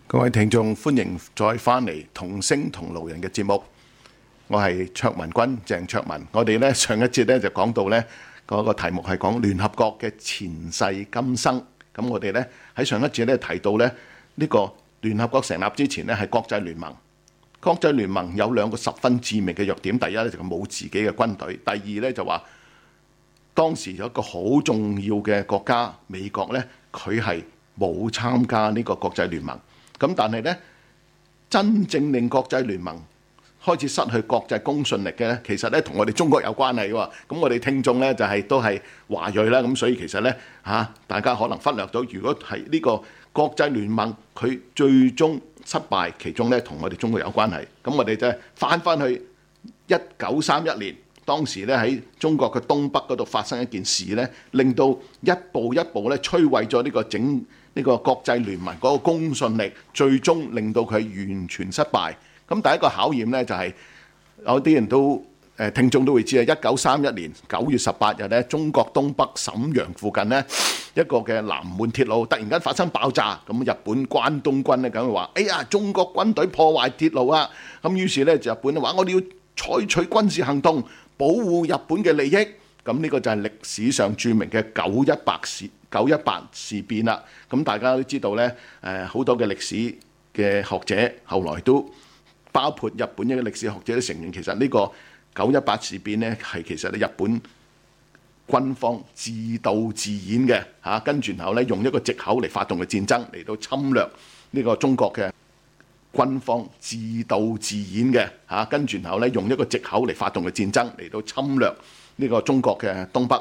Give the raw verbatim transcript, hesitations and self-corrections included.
各位聽眾，歡迎再返嚟同聲同路人嘅節目。我係卓文君，鄭卓文。我哋咧上一節咧就講到咧嗰個題目係講聯合國嘅前世今生。咁我哋咧喺上一節咧提到咧呢個聯合國成立之前咧係國際聯盟。國際聯盟有兩個十分致命嘅弱點。第一咧就係冇自己嘅軍隊。第二咧就話當時有一個好重要嘅國家美國咧，佢係冇參加呢個國際聯盟。咁但係咧，真正令國際聯盟開始失去國際公信力嘅咧，其實咧同我哋中國有關係喎。咁我哋聽眾咧就係都係華裔啦，咁所以其實咧嚇大家可能忽略咗，如果係呢個國際聯盟佢最終失敗，其中咧同我哋中國有關係。咁我哋就翻翻去一九三一年，當時咧喺中國嘅東北嗰度發生一件事咧，令到一步一步咧摧毀咗呢個整。呢個國際聯盟嗰個公信力，最終令到佢完全失敗。咁第一個考驗呢，就係有啲人都誒聽眾都會知啊，一九三一年九月十八日咧，中國東北瀋陽附近呢，一個嘅南滿鐵路突然間發生爆炸，咁日本關東軍咧咁話：哎呀，中國軍隊破壞鐵路啊！咁於是咧就日本話：我哋要採取軍事行動，保護日本嘅利益。咁呢個就係歷史上著名嘅九一八事九一八事變啦。咁大家都知道咧，誒好多嘅歷史嘅學者後來都包括日本嘅歷史學者都承認，其實呢個九一八事變咧係其實咧日本軍方自導自演嘅嚇，跟住然後咧用一個藉口嚟發動嘅戰爭嚟到侵略呢個中國嘅軍方自導自演嘅嚇，跟住然後咧用一個藉口嚟發動嘅戰爭嚟到侵略呢個中國嘅東北。